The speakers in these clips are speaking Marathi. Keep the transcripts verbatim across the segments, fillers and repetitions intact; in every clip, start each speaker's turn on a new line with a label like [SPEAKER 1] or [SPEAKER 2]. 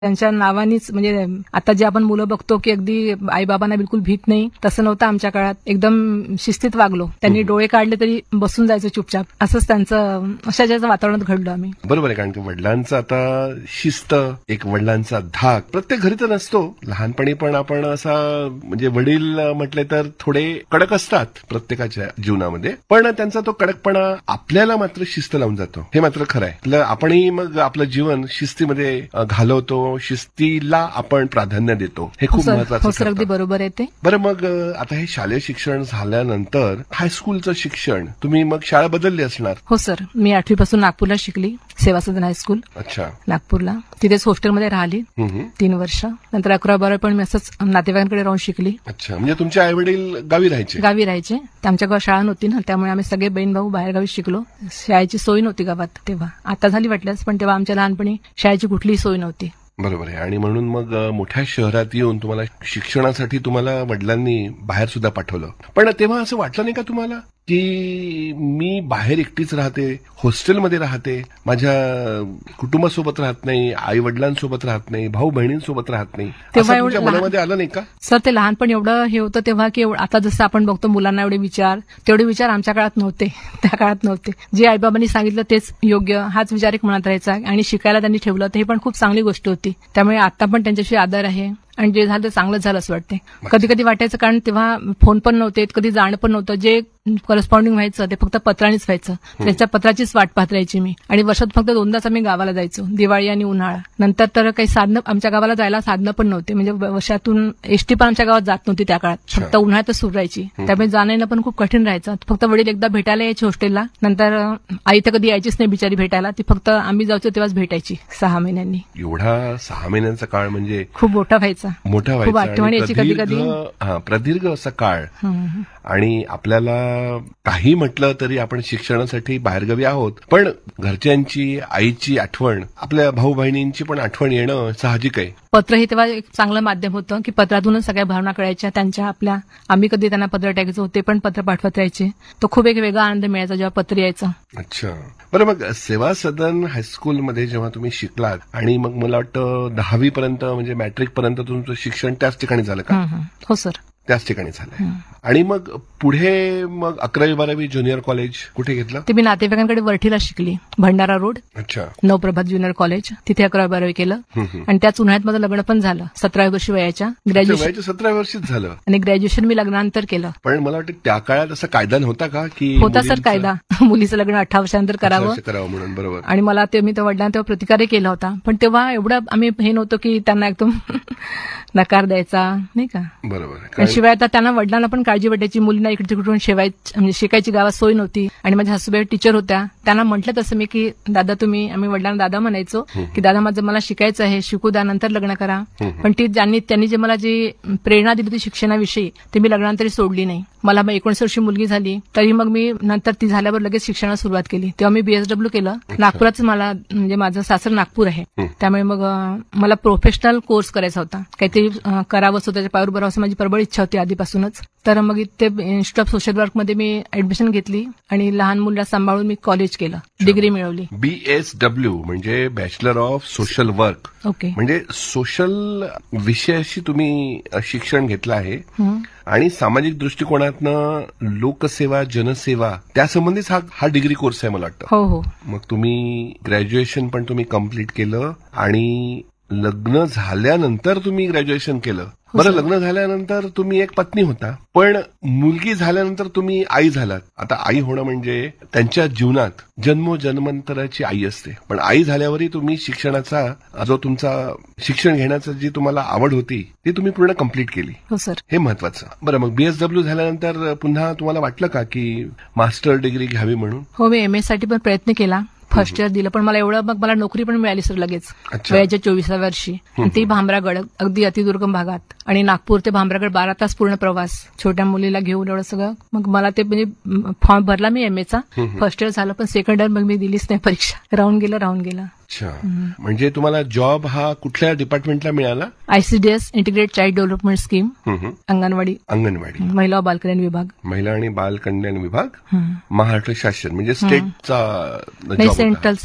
[SPEAKER 1] त्यांच्या नावानीच म्हणजे आता जे आपण मुलं बघतो की अगदी आईबाबांना बिलकुल भीत नाही, तसं नव्हतं आमच्या काळात. एकदम शिस्तीत वागलो. त्यांनी डोळे काढले तरी बसून जायचं चुपचाप. असंच त्यांचं अशा ज्याचं वातावरणात घडलं आम्ही.
[SPEAKER 2] बरोबर आहे, कारण की वडिलांचा आता शिस्त, एक वडिलांचा धाक प्रत्येक घरी तर नसतो. लहानपणी पण आपण असा म्हणजे वडील म्हटले तर थोडे कडक असतात प्रत्येकाच्या जीवनामध्ये, पण त्यांचा तो कडकपणा आपल्याला मात्र शिस्त लावून जातो. हे मात्र खरं आहे. आपलं आपणही मग आपलं जीवन शिस्तीमध्ये घालवतो, शिस्तीला आपण प्राधान्य देतो. हे खूप महत्वाचं
[SPEAKER 1] आहे. अगदी बरोबर आहे ते.
[SPEAKER 2] बरं, मग आता हे शालेय शिक्षण झाल्यानंतर हायस्कूलचं शिक्षण तुम्ही मग शाळा बदलली असणार.
[SPEAKER 1] हो सर, मी आठवी पासून नागपूरला शिकली, सेवा सदन हायस्कूल.
[SPEAKER 2] अच्छा.
[SPEAKER 1] नागपूरला तिथेच हॉस्टेलमध्ये राहिली तीन वर्ष. नंतर अकरा बारा पण मी असंच नातेवाईकांकडे राहून शिकली.
[SPEAKER 2] अच्छा, म्हणजे तुमचे आई वडील गावी राहायचे?
[SPEAKER 1] गावी राहायचे. आमच्या गावात शाळा नव्हती ना, त्यामुळे आम्ही सगळे बहीण भाऊ बाहेर गावी शिकलो. शाळेची सोय नव्हती गावात तेव्हा. आता झाली वाटल्यास, पण तेव्हा आमच्या लहानपणी शाळेची कुठलीही सोय नव्हती.
[SPEAKER 2] बरोबर आहे. आणि म्हणून मग मोठ्या शहरात येऊन तुम्हाला शिक्षणासाठी तुम्हाला वडिलांनी बाहेर सुद्धा पाठवलं. पण तेव्हा असं वाटलं नाही का तुम्हाला की मी बाहेर एकटीच राहते, हॉस्टेलमध्ये राहते, माझ्या कुटुंबासोबत राहत नाही, आई वडिलांसोबत राहत नाही, भाऊ बहिणींसोबत राहत नाही, तेव्हा तुमच्या मनामध्ये आलं नाही का?
[SPEAKER 1] सर, ते लहानपण एवढं हे होतं तेव्हा की आता जसं आपण बघतो मुलांना एवढे विचार, तेवढे विचार आमच्या काळात नव्हते, त्या काळात नव्हते. जे आईबाबांनी सांगितलं तेच योग्य, हाच विचार एक मनात राहायचा. आणि शिकायला त्यांनी ठेवलं तर हे पण खूप चांगली गोष्ट होती. त्यामुळे आता पण त्यांच्याशी आदर आहे. आणि जे झालं ते चांगलंच झालं असं वाटते. कधी कधी वाटायचं, कारण तेव्हा फोन पण नव्हते, कधी जाणं पण नव्हतं. जे करस्पॉन्डिंग व्हायचं ते फक्त पत्रानेच व्हायचं. त्यांच्या पत्राचीच वाट पाहत राहायची मी. आणि वर्षात फक्त दोनदाच आम्ही गावाला जायचो, दिवाळी आणि उन्हाळा. नंतर तर काही साधनं, आमच्या गावाला जायला साधनं पण नव्हते. म्हणजे वर्षातून एसटी पण आमच्या गावात जात नव्हती त्या काळात. फक्त उन्हाळ्यातच सुरू राहायची. त्यामुळे जाणं येणं पण खूप कठीण राहायचं. फक्त वडील एकदा भेटायला यायचे हॉस्टेलला. नंतर आई तर कधी यायचीच नाही बिचारी भेटायला. ती फक्त आम्ही जायचो तेव्हाच भेटायची सहा महिन्यांनी.
[SPEAKER 2] एवढा सहा महिन्यांचा काळ म्हणजे
[SPEAKER 1] खूप मोठा व्हायचा.
[SPEAKER 2] मोठा
[SPEAKER 1] खूप आठवण यायची कधी कधी.
[SPEAKER 2] हा, प्रदीर्घ असा काळ. आणि आपल्याला काही म्हटलं तरी आपण शिक्षणासाठी बाहेरगावी आहोत, पण घरच्यांची, आईची आठवण, आपल्या भाऊ बहिणींची पण आठवण येणं साहजिक आहे.
[SPEAKER 1] पत्र हे तेव्हा एक चांगलं माध्यम होतं की पत्रातूनच सगळ्या भावना कळायच्या त्यांच्या आपल्या. आम्ही कधी त्यांना पत्र टाकायचो, ते पण पत्र पाठवत राहायचे. तो खूप एक वेगळा आनंद मिळायचा जेव्हा पत्र यायचं.
[SPEAKER 2] अच्छा. बरं, मग सेवा सदन हायस्कूलमध्ये जेव्हा तुम्ही शिकलात आणि मग मला वाटतं दहावी पर्यंत म्हणजे मॅट्रिक पर्यंत तुमचं शिक्षण त्याच ठिकाणी झालं का?
[SPEAKER 1] हो सर,
[SPEAKER 2] त्याच ठिकाणी झालंय. आणि मग पुढे मग अकरावी बारावी ज्युनियर कॉलेज कुठे घेतलं?
[SPEAKER 1] ते मी नातेवाईकांकडे वरठीला शिकली, भंडारा रोड.
[SPEAKER 2] अच्छा.
[SPEAKER 1] नवप्रभात ज्युनियर कॉलेज, तिथे अकरावी बारावी केलं. आणि त्याच उन्हाळ्यात माझं लग्न पण झालं सतराव्या वर्षी वयाच्या. ग्रॅज्युएशन
[SPEAKER 2] सतराव्या वर्षीच झालं.
[SPEAKER 1] आणि ग्रॅज्युएशन मी लग्नानंतर केलं.
[SPEAKER 2] पण मला वाटतं त्या काळात असा कायदा नव्हता का की?
[SPEAKER 1] होता सर कायदा, मुलीचं लग्न अठरा वर्षानंतर करावं
[SPEAKER 2] करावं म्हणून. बरोबर.
[SPEAKER 1] आणि मला ते मी त्या वडिलांना तेव्हा प्रतिकारही केला होता. पण तेव्हा एवढं आम्ही हे नव्हतं की त्यांना एकदम नकार द्यायचा, नाही का?
[SPEAKER 2] बरोबर.
[SPEAKER 1] शिवाय आता त्यांना वडिलांना पण काळजी वाटायची, मुलींना इकडे तिकडून शिवायची म्हणजे शिकायची गावात सोय नव्हती. आणि माझ्या सासूबाई टीचर होत्या. त्यांना म्हटलं तसं मी की दादा तुम्ही, आम्ही वडिलांना दादा म्हणायचो की दादा माझं मला शिकायचं आहे, शिकू द्या, नंतर लग्न करा. पण ती ज्यांनी त्यांनी जे मला जी प्रेरणा दिली होती शिक्षणाविषयी, ते मी लग्नानंतर सोडली नाही. मला मग एकोणीस वर्षी मुलगी झाली, तरी मग मी नंतर ती झाल्यावर लगेच शिक्षणाला सुरुवात केली. तेव्हा मी बीएसडब्ल्यू केलं. नागपुराच मला म्हणजे माझं सासर नागपूर आहे, त्यामुळे मग मला प्रोफेशनल कोर्स करायचा होता, काहीतरी करावं, स्वतःच्या पायावर उभं राहावं माझी प्रबळ इच्छा होती आधीपासूनच. तर मग इथे इन्स्टिट्यूट ऑफ सोशल वर्क मध्ये मी ऍडमिशन घेतली आणि लहान मुलांना सांभाळून मी कॉलेज केलं, डिग्री मिळवली.
[SPEAKER 2] बीएसडब्ल्यू म्हणजे bachelor of social work.
[SPEAKER 1] Okay.
[SPEAKER 2] म्हणजे सोशल विषयाशी तुम्ही शिक्षण घेतलं आहे आणि सामाजिक दृष्टिकोनातनं लोकसेवा, जनसेवा त्यासंबंधीच हा हा डिग्री कोर्स आहे मला वाटतं.
[SPEAKER 1] हो हो.
[SPEAKER 2] मग तुम्ही ग्रॅज्युएशन पण तुम्ही कम्प्लीट केलं आणि लग्न झाल्यानंतर तुम्ही ग्रॅज्युएशन केलं. बरं, लग्न झाल्यानंतर तुम्ही एक पत्नी होता, पण मुलगी झाल्यानंतर तुम्ही आई झालात. आता आई होणं म्हणजे त्यांच्या जीवनात जन्मोजन्मांतराची आई असते, पण आई झाल्यावरही तुम्ही शिक्षणाचा जो तुमचा शिक्षण घेण्याची जी तुम्हाला आवड होती ती तुम्ही पूर्ण कम्प्लीट केली.
[SPEAKER 1] हो सर.
[SPEAKER 2] हे महत्वाचं. बरं, मग बीएसडब्ल्यू झाल्यानंतर पुन्हा तुम्हाला वाटलं का की मास्टर डिग्री घ्यावी म्हणून?
[SPEAKER 1] हो, मी एमए साठी पण प्रयत्न केला. फर्स्ट इयर दिलं, पण मला एवढं मग मला नोकरी पण मिळाली सर लगेच वयाच्या चोवीसाव्या वर्षी. ती भामरागड, अगदी अतिदुर्गम भागात. आणि नागपूर ते भामरागड बारा तास पूर्ण प्रवास, छोट्या मुलीला घेऊन एवढं सगळं. मग मला ते म्हणजे फॉर्म भरला मी एमएचा, फर्स्ट इयर झालं, पण सेकंड इयर मग मी दिलीच नाही परीक्षा, राहून गेलं राहून गेलं.
[SPEAKER 2] अच्छा. म्हणजे तुम्हाला जॉब हा कुठल्या डिपार्टमेंटला मिळाला?
[SPEAKER 1] ICDS, integrated child development scheme, anganwadi.
[SPEAKER 2] Anganwadi,
[SPEAKER 1] महिला व बालकल्याण विभाग.
[SPEAKER 2] महिला आणि बालकल्याण विभाग, महाराष्ट्र शासन म्हणजे स्टेटचा
[SPEAKER 1] नाही, सेंट्रलचं सर.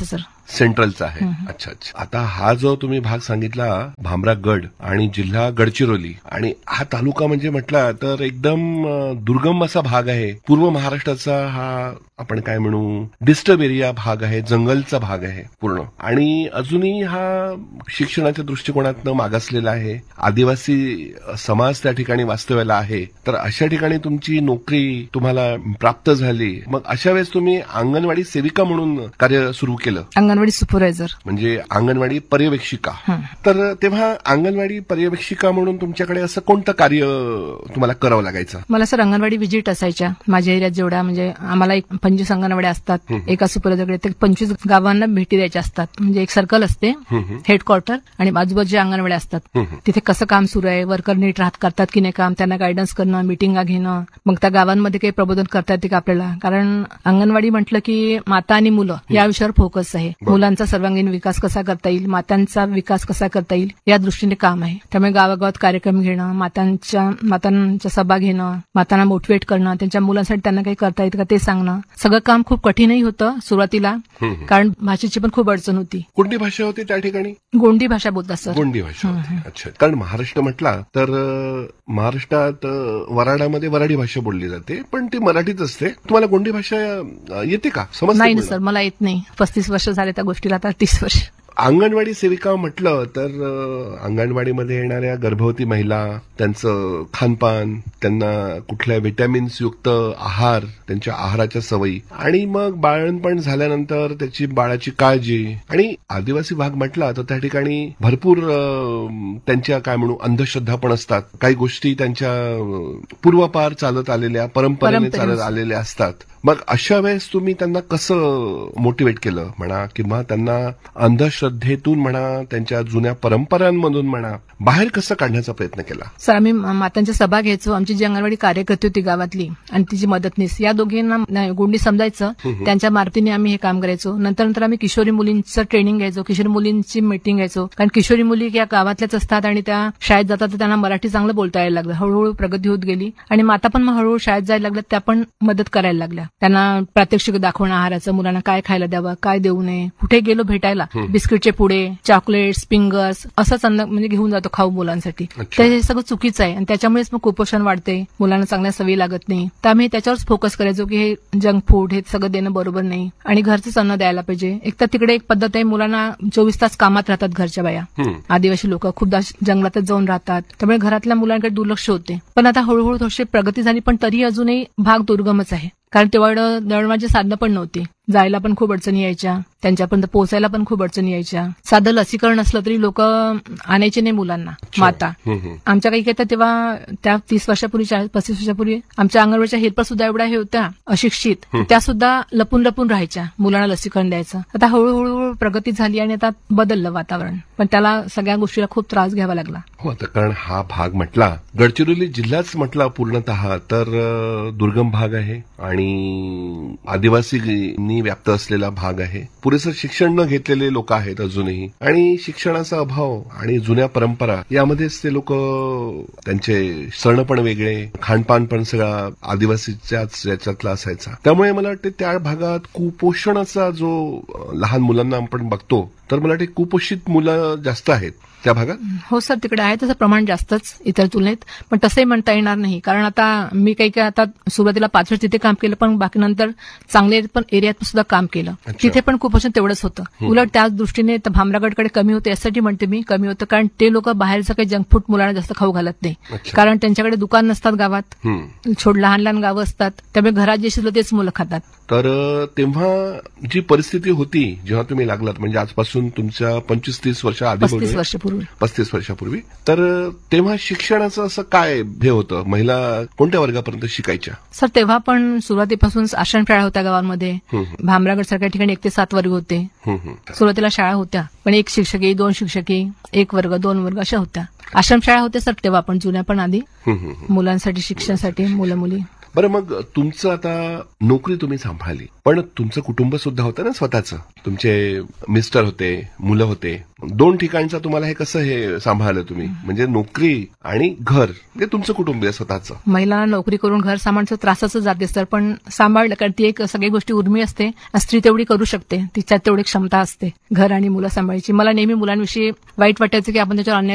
[SPEAKER 2] सेंट्रलचा आहे. अच्छा अच्छा. आता हा जो तुम्ही भाग सांगितला भामरागड आणि जिल्हा गडचिरोली आणि हा तालुका म्हणजे म्हटला तर एकदम दुर्गम असा भाग आहे. पूर्व महाराष्ट्राचा हा आपण काय म्हणू डिस्टर्ब एरिया भाग आहे, जंगलचा भाग आहे पूर्ण. आणि अजूनही हा शिक्षणाच्या दृष्टिकोनातनं मागासलेला आहे. आदिवासी समाज त्या ठिकाणी वास्तव्याला आहे. तर अशा ठिकाणी तुमची नोकरी तुम्हाला प्राप्त झाली. मग अशा वेळेस तुम्ही अंगणवाडी सेविका म्हणून कार्य सुरू केलं.
[SPEAKER 1] अंगणवाडी सुपरवायझर
[SPEAKER 2] म्हणजे अंगणवाडी पर्यवेक्षिका. तर तेव्हा अंगणवाडी पर्यवेक्षिका म्हणून तुमच्याकडे असं कोणतं कार्य तुम्हाला करावं लागायचं?
[SPEAKER 1] मला सर अंगणवाडी व्हिजिट असायच्या माझ्या एरियात जेवढ्या, म्हणजे आम्हाला एक पंचवीस अंगणवाड्या असतात एका सुपरवायझरकडे. ते पंचवीस गावांना भेटी द्यायच्या असतात. म्हणजे एक सर्कल असते हेडक्वार्टर आणि आजूबाजूच्या अंगणवाड्या असतात. तिथे कसं काम सुरू आहे, वर्कर नीट राहत करतात की नाही काम, त्यांना गायडन्स करणं, मिटिंगा घेणं, मग त्या गावांमध्ये काही प्रबोधन करता येते का आपल्याला. कारण अंगणवाडी म्हटलं की माता आणि मुलं या विषयावर फोकस आहे. मुलांचा सर्वांगीण विकास कसा करता येईल, मातांचा विकास कसा करता येईल या दृष्टीने काम आहे. त्यामुळे गावागावात कार्यक्रम घेणं, मातांच्या मातांच्या सभा घेणं, मातांना मोटिवेट करणं, त्यांच्या मुलांसाठी त्यांना काही करता येतं का ते सांगणं. सगळं काम खूप कठीणही होतं सुरुवातीला, कारण भाषेची पण खूप अडचण होती.
[SPEAKER 2] कोणती भाषा होती त्या ठिकाणी?
[SPEAKER 1] गोंडी भाषा बोलतात सर.
[SPEAKER 2] गोंडी भाषा. अच्छा. कारण महाराष्ट्र म्हटला तर महाराष्ट्रात वराडामध्ये वराडी भाषा बोलली जाते, पण ती मराठीच असते. तुम्हाला गोंडी भाषा येते का? समजते?
[SPEAKER 1] नाही सर, मला येत नाही. पस्तीस वर्ष झाले त्या गोष्टीला, आता तीस वर्ष.
[SPEAKER 2] अंगणवाडी सेविका म्हटलं तर अंगणवाडीमध्ये येणाऱ्या गर्भवती महिला, त्यांचं खानपान, त्यांना कुठल्या व्हिटॅमिन्स युक्त आहार, त्यांच्या आहाराच्या सवयी, आणि मग बाळणपण झाल्यानंतर त्याची बाळाची काळजी. आणि आदिवासी भाग म्हटला तर त्या ठिकाणी भरपूर त्यांच्या काय म्हणू अंधश्रद्धा पण असतात. काही गोष्टी त्यांच्या पूर्वापार चालत आलेल्या, परंपरेने चालत आलेल्या असतात. मग अशा वेळेस तुम्ही त्यांना कसं मोटिवेट केलं म्हणा, किंवा त्यांना अंधश्रद्धेतून म्हणा, त्यांच्या जुन्या परंपरांमधून म्हणा, बाहेर कसं काढण्याचा प्रयत्न केला?
[SPEAKER 1] सर, आम्ही मातांच्या सभा घ्यायचो. आमची जी अंगणवाडी कार्यकर्ती होती गावातली आणि तिची मदतनीस, या दोघींना गोंडी समजायचं, त्यांच्या मार्फतीने आम्ही हे काम करायचो. नंतर नंतर आम्ही किशोरी मुलींचं ट्रेनिंग घ्यायचो, किशोरी मुलींची मीटिंग घ्यायचो. कारण किशोरी मुली या गावातल्याच असतात आणि त्या शाळेत जातात, तर त्यांना मराठी चांगलं बोलता यायला लागलं. हळूहळू प्रगती होत गेली आणि माता पण मग हळूहळू शाळेत जायला लागल्या, त्या पण मदत करायला लागल्या. त्यांना प्रात्यक्षिक दाखवणं आहाराचं, मुलांना काय खायला द्यावं, काय देऊ नये. कुठे गेलो भेटायला, बिस्किटचे पुडे, चॉकलेट्स, फिंगर्स असंच अन्न म्हणजे घेऊन जातो खाऊ मुलांसाठी. तर हे सगळं चुकीचं आहे आणि त्याच्यामुळेच मग कुपोषण वाढते, मुलांना चांगल्या सवयी लागत नाही. तर आम्ही त्याच्यावरच फोकस करायचो की हे जंक फूड हे सगळं देणं बरोबर नाही आणि घरचंच अन्न द्यायला पाहिजे. एक तर तिकडे एक पद्धत आहे, मुलांना चोवीस तास कामात राहतात घरच्या बाया, आदिवासी लोक खूपदा जंगलातच जाऊन राहतात, त्यामुळे घरातल्या मुलांकडे दुर्लक्ष होते. पण आता हळूहळू थोडीशी प्रगती झाली, पण तरी अजूनही भाग दुर्गमच आहे. कारण तेवढं दळणवळणाची साधनं पण नव्हती, जायला पण खूप अडचणी यायच्या, त्यांच्यापर्यंत पोहोचायला पण खूप अडचणी यायच्या. साधं लसीकरण असलं तरी लोक आणायचे नाही मुलांना, माता. आमच्या काही काही तर तेव्हा त्या तीस वर्षापूर्वी पस्तीस वर्षापूर्वी आमच्या अंगणवाडीच्या हेल्पर सुद्धा एवढ्या हे होत्या अशिक्षित, त्या सुद्धा लपून लपून राहायच्या मुलांना लसीकरण द्यायचं. आता हळूहळू प्रगती झाली आणि आता बदललं वातावरण, पण त्याला सगळ्या गोष्टीला खूप त्रास घ्यावा लागला.
[SPEAKER 2] हो, आता कारण हा भाग म्हटला गडचिरोली जिल्हाच म्हटला पूर्णतः तर दुर्गम भाग आहे आणि आदिवासी व्याप्त असलेला भाग आहे. पुरेसं शिक्षण न घेतलेले लोक आहेत अजूनही, आणि शिक्षणाचा अभाव आणि जुन्या परंपरा यामध्येच ते लोक, त्यांचे सण पण वेगळे, खानपान पण सगळा आदिवासीच्याच याच्यातला असायचा. त्यामुळे मला वाटते त्या भागात कुपोषणाचा जो लहान मुलांना आपण बघतो, तर मला वाटते कुपोषित मुलं जास्त आहेत त्या भागात.
[SPEAKER 1] हो सर, तिकडे आहे तसं प्रमाण जास्तच इतर तुलनेत, पण तसंही म्हणता येणार नाही. कारण आता मी काही काही आता सुरुवातीला पाच वर्ष तिथे काम केलं, पण बाकी नंतर चांगले पण एरियात सुद्धा काम केलं, तिथे पण कुपोषण तेवढंच होतं. उलट त्याच दृष्टीने भामरागडकडे कमी होतं. यासाठी म्हणते मी कमी होतं, कारण ते लोक बाहेरचं काही जंक फूड मुलांना जास्त खाऊ घालत नाही, कारण त्यांच्याकडे दुकान नसतात गावात, छोट लहान लहान गावं असतात, त्यामुळे घरात जे शिजलं तेच मुलं खातात.
[SPEAKER 2] तर तेव्हा जी परिस्थिती होती जेव्हा तुम्ही लागलात, म्हणजे आजपासून तुमच्या पंचवीस तीस वर्ष आधी,
[SPEAKER 1] पस्तीस वर्षापूर्वी
[SPEAKER 2] पस्तीस वर्षापूर्वी तर तेव्हा शिक्षणाचं असं काय हे होतं? महिला कोणत्या वर्गापर्यंत शिकायच्या?
[SPEAKER 1] सर, तेव्हा पण सुरुवातीपासून आश्रमशाळा होत्या गावांमध्ये. भामरागड सारख्या ठिकाणी एक ते सात वर्ग होते. सुरुवातीला शाळा होत्या, पण एक शिक्षकी, दोन शिक्षकी, एक वर्ग, दोन वर्ग अशा होत्या. आश्रमशाळा होत्या सर तेव्हा पण, जुन्या पण आधी, मुलांसाठी शिक्षणासाठी, मुलं मुली.
[SPEAKER 2] बरं, मग तुमचं आता नोकरी तुम्ही सांभाळली, पण तुमचं कुटुंब सुद्धा होतं ना स्वतःचं. तुमचे मिस्टर होते, मुलं होते. दोन ठिकाणचं तुम्हाला हे कसं हे सांभाळलं तुम्ही? म्हणजे नोकरी आणि घर, म्हणजे तुमचं कुटुंब आहे स्वतःचं.
[SPEAKER 1] महिलांना नोकरी करून घर सांभाळण्याचं त्रासाचं जाते सर, पण सांभाळलं कारण ती एक सगळी गोष्टी उर्मी असते. स्त्री तेवढी करू शकते, तिच्यात तेवढी क्षमता असते घर आणि मुलं सांभाळायची. मला नेहमी मुलांविषयी वाईट वाटायचं की आपण त्याच्यावर अन्याय